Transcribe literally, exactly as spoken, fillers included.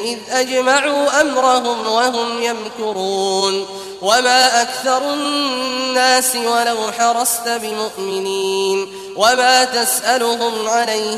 إذ أجمعوا أمرهم وهم يمكرون وما أكثر الناس ولو حرصت بمؤمنين وما تسألهم عليه